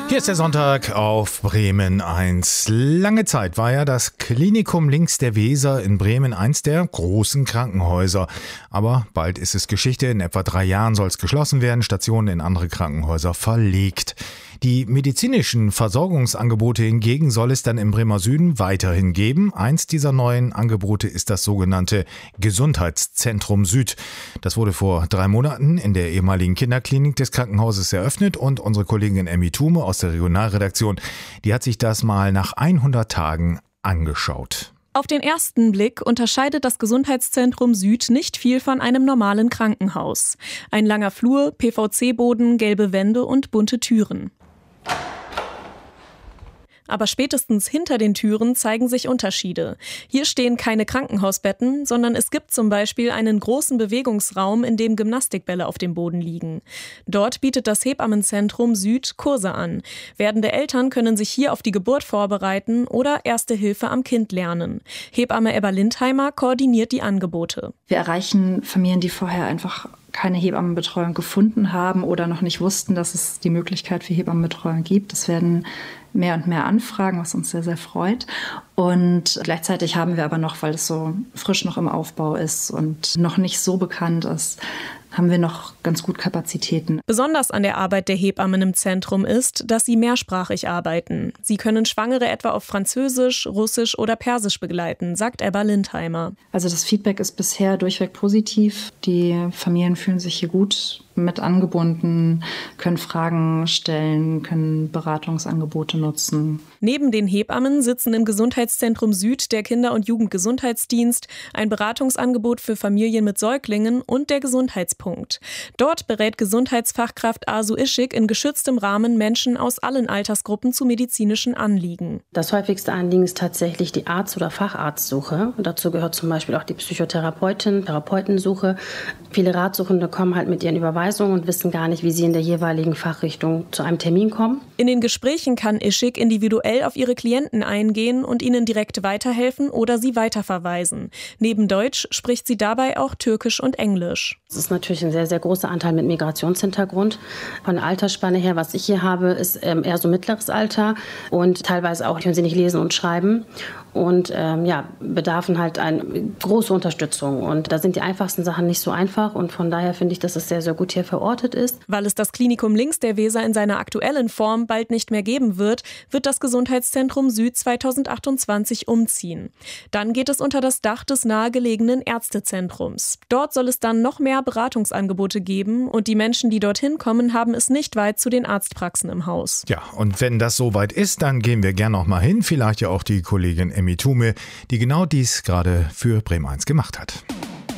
Hier ist der Sonntag auf Bremen 1. Lange Zeit war ja das Klinikum links der Weser in Bremen eins der großen Krankenhäuser. Aber bald ist es Geschichte. In etwa 3 Jahren soll es geschlossen werden, Stationen in andere Krankenhäuser verlegt. Die medizinischen Versorgungsangebote hingegen soll es dann im Bremer Süden weiterhin geben. Eins dieser neuen Angebote ist das sogenannte Gesundheitszentrum Süd. Das wurde vor 3 Monaten in der ehemaligen Kinderklinik des Krankenhauses eröffnet und unsere Kollegin Emmy Thume aus der Regionalredaktion, die hat sich das mal nach 100 Tagen angeschaut. Auf den ersten Blick unterscheidet das Gesundheitszentrum Süd nicht viel von einem normalen Krankenhaus. Ein langer Flur, PVC-Boden, gelbe Wände und bunte Türen. Aber spätestens hinter den Türen zeigen sich Unterschiede. Hier stehen keine Krankenhausbetten, sondern es gibt zum Beispiel einen großen Bewegungsraum, in dem Gymnastikbälle auf dem Boden liegen. Dort bietet das Hebammenzentrum Süd Kurse an. Werdende Eltern können sich hier auf die Geburt vorbereiten oder Erste Hilfe am Kind lernen. Hebamme Ebba Lindheimer koordiniert die Angebote. Wir erreichen Familien, die vorher einfach keine Hebammenbetreuung gefunden haben oder noch nicht wussten, dass es die Möglichkeit für Hebammenbetreuung gibt. Es werden mehr und mehr Anfragen, was uns sehr, sehr freut. Und gleichzeitig haben wir aber noch, weil es so frisch noch im Aufbau ist und noch nicht so bekannt ist, haben wir noch ganz gut Kapazitäten. Besonders an der Arbeit der Hebammen im Zentrum ist, dass sie mehrsprachig arbeiten. Sie können Schwangere etwa auf Französisch, Russisch oder Persisch begleiten, sagt Ebba Lindheimer. Also das Feedback ist bisher durchweg positiv. Die Familien fühlen sich hier gut mit angebunden, können Fragen stellen, können Beratungsangebote nutzen. Neben den Hebammen sitzen im Gesundheitszentrum Süd der Kinder- und Jugendgesundheitsdienst, ein Beratungsangebot für Familien mit Säuglingen und der Gesundheitspunkt. Dort berät Gesundheitsfachkraft Asu Ischik in geschütztem Rahmen Menschen aus allen Altersgruppen zu medizinischen Anliegen. Das häufigste Anliegen ist tatsächlich die Arzt- oder Facharztsuche. Und dazu gehört zum Beispiel auch die Therapeutensuche. Viele Ratsuchende kommen halt mit ihren Überweisungen und wissen gar nicht, wie sie in der jeweiligen Fachrichtung zu einem Termin kommen. In den Gesprächen kann Ischik individuell auf ihre Klienten eingehen und ihnen direkt weiterhelfen oder sie weiterverweisen. Neben Deutsch spricht sie dabei auch Türkisch und Englisch. Es ist natürlich ein sehr, sehr großer Anteil mit Migrationshintergrund. Von der Altersspanne her, was ich hier habe, ist eher so mittleres Alter und teilweise auch können sie nicht lesen und schreiben und bedarfen halt eine große Unterstützung. Und da sind die einfachsten Sachen nicht so einfach und von daher finde ich, dass es sehr, sehr gut hier verortet ist. Weil es das Klinikum links der Weser in seiner aktuellen Form bald nicht mehr geben wird, wird das Gesundheitszentrum Süd 2028 umziehen. Dann geht es unter das Dach des nahegelegenen Ärztezentrums. Dort soll es dann noch mehr Beratungsangebote geben und die Menschen, die dorthin kommen, haben es nicht weit zu den Arztpraxen im Haus. Ja, und wenn das soweit ist, dann gehen wir gerne noch mal hin. Vielleicht ja auch die Kollegin Emmy Thume, die genau dies gerade für Bremen 1 gemacht hat.